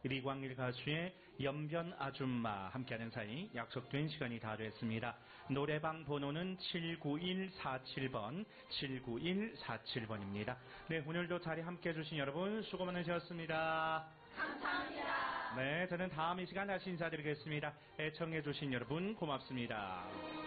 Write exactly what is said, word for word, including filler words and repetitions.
리광일 가수의 연변 아줌마 함께하는 사이 약속된 시간이 다 됐습니다. 노래방 번호는 칠구일사칠 번, 칠구일사칠 번입니다. 네, 오늘도 자리 함께해 주신 여러분 수고 많으셨습니다. 감사합니다. 네, 저는 다음 이 시간 다시 인사드리겠습니다. 애청해 주신 여러분 고맙습니다.